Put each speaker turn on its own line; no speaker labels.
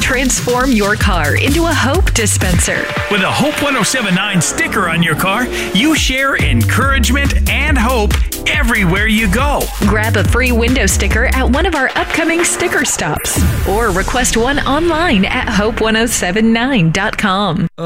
Transform your car into a hope dispenser.
With a Hope 1079 sticker on your car, you share encouragement and hope everywhere you go.
Grab a free window sticker at one of our upcoming sticker stops or request one online at hope1079.com.